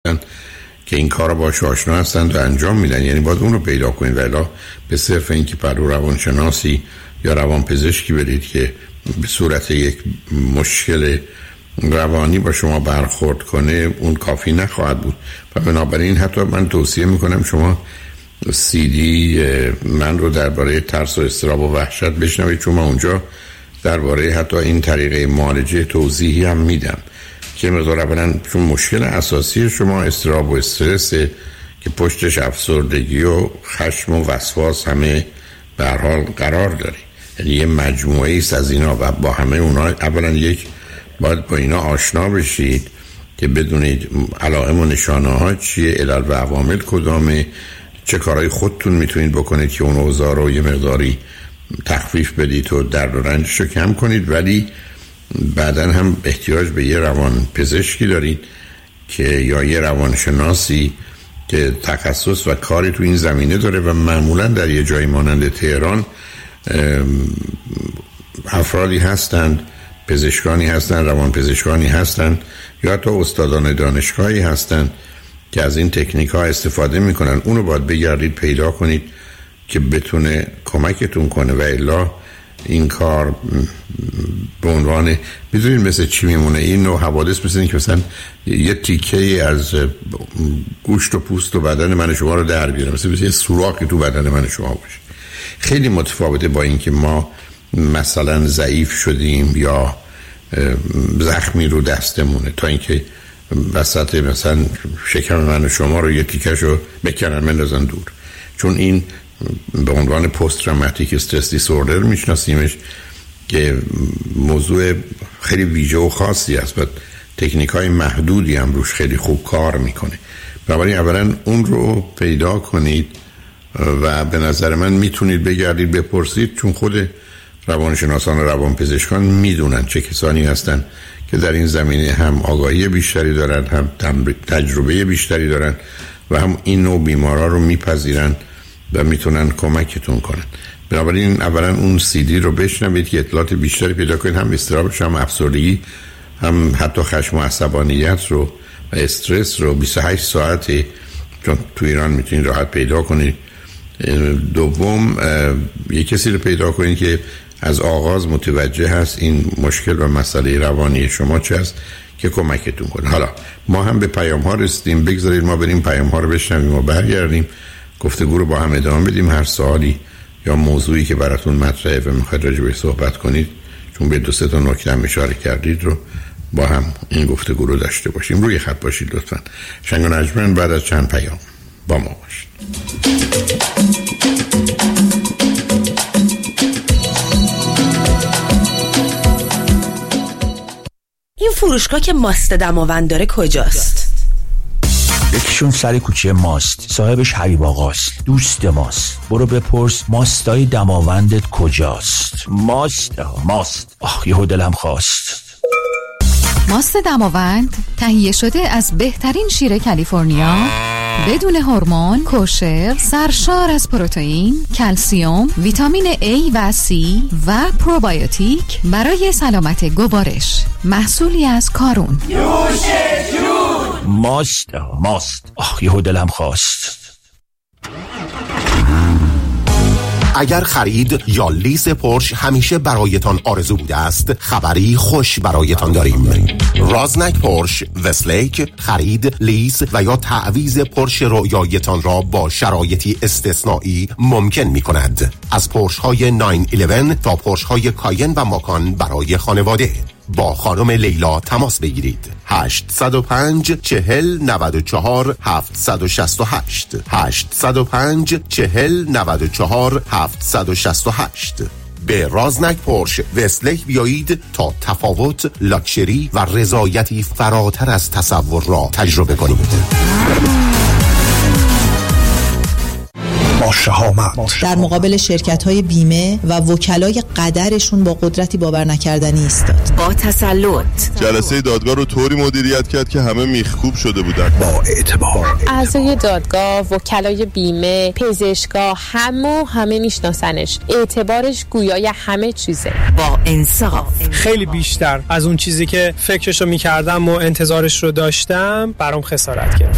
هستن که این کار رو باش آشنا هستند و انجام میدن. یعنی باید اون رو پیدا کنید، ولی به صرف اینکه پرو روانشناسی یا روانپزشکی برید که به صورت یک مشکل روانی با شما برخورد کنه اون کافی نخواهد بود. و بنابراین حتی من توصیه میکنم شما CD من رو درباره ترس و اضطراب و وحشت بشنوید، چون من اونجا درباره حتی این طریقه معالجه توضیحی هم میدم که مقدار اولا چون مشکل اساسی شما اضطراب و استرسه که پشتش افسردگی و خشم و وسواس همه به هر حال قرار داره. یعنی یه مجموعه ایست از اینا و با همه اونا اولا یک باید با اینا آشنا بشید که بدونید علائم و نشانه ها چیه، علل و عوامل کدامه، چه کارهای خودتون میتونید بکنید که اون اوضاع رو یه مقداری تخفیف بدید و درد و رنجش رو کم کنید. ولی بعدن هم احتیاج به یه روان پزشکی دارید که یا یه روانشناسی که تخصص و کاری تو این زمینه داره و معمولا در یه جایی مانند تهران افرادی هستند، پزشکانی هستند، روان پزشکانی هستند یا حتی استادان دانشگاهی هستند که از این تکنیک ها استفاده میکنن. اونو باید بگردید پیدا کنید که بتونه کمکتون کنه و الا این کار به عنوان میدونید مثل چی میمونه. این نوع حوادث مثل این که مثلا یه تیکه از گوشت و پوست و بدن من شما رو در بیاره، مثل یه سوراخی تو بدن من شما باشه. خیلی متفاوته با این که ما مثلا ضعیف شدیم یا زخمی رو دستمونه تا اینکه وسط مثلا شکم من و شما رو یه تیکشو بکنن بندازن دور. چون این به عنوان پست تروماتیک استرس دیسوردر میشناسیمش که موضوع خیلی ویژه و خاصی است و تکنیک‌های محدودی هم روش خیلی خوب کار میکنه. بنابراین اولا اون رو پیدا کنید و به نظر من میتونید بگردید بپرسید، چون خود روانشناسان و روانپزشکان میدونن چه کسانی هستن که در این زمینه هم آگاهی بیشتری دارن، هم تجربه بیشتری دارن و هم این نوع بیمارا رو میپذیرن و میتونن کمکتون کنن. بنابراین اولا اون CD رو بشنوید که اطلاعات بیشتری پیدا کنید، هم اضطرابش، هم افسردگی، هم حتی خشم و عصبانیت رو و استرس رو 28 ساعته، چون تو ایران میتونید راحت پیدا کنید. دوم یک کسی رو پیدا کنید که از آغاز متوجه هست این مشکل و مسئله روانی شما چه است که کمکتون کنه. حالا ما هم به پیام ها رسیدیم، بگذارید ما بریم پیام ها رو بشنویم و برگردیم گفتگو رو با هم ادامه بدیم. هر سوالی یا موضوعی که براتون مطرحه و میخواید راجع بهش صحبت کنید، چون به 2-3 تا نکته هم اشاره کردید، رو با هم این گفتگو رو داشته باشیم. روی خط باشید لطفاً. شنگ و نجمن بعد از چند پیام با ما باشید. این فروشگاه که ماست دماوند داره کجاست؟ یکیشون سر کوچه ماست، صاحبش حبیب آقاست، دوست ماست. برو بپرس ماستای دماوندت کجاست. ماست یهو دلم خواست. ماست دماوند تهیه شده از بهترین شیر کالیفرنیا، بدون هورمون، کوشر، سرشار از پروتئین، کلسیم، ویتامین A و C و پروبیوتیک برای سلامت گوارش. محصولی از کارون. نوش جون. ماست یهو دلم خواست. اگر خرید یا لیز پورش همیشه برایتان آرزو بوده است، خبری خوش برایتان داریم. رازنک پورش وستلیک خرید، لیز و یا تعویض پورش رویایتان را با شرایطی استثنایی ممکن می کند. از پورش های 911 تا پورش های کاین و ماکان برای خانواده. با خانم لیلا تماس بگیرید. 805 40 94 768 805 40 94 768. به رازنک پورش وستلیک بیایید تا تفاوت، لاکچری و رضایتی فراتر از تصور را تجربه کنید. شهامت در مقابل شرکت‌های بیمه و وکلای قدرشون با قدرتی باور نکردنی ایستاد. با تسلط جلسه دادگاه رو طوری مدیریت کرد که همه میخکوب شده بودن. با اعتبار اعضای دادگاه، وکلای بیمه، پزشکا همه میشناسنش. اعتبارش گویای همه چیزه. با انصاف خیلی بیشتر از اون چیزی که فکرشو میکردم و انتظارش رو داشتم برام خسارت گرفت.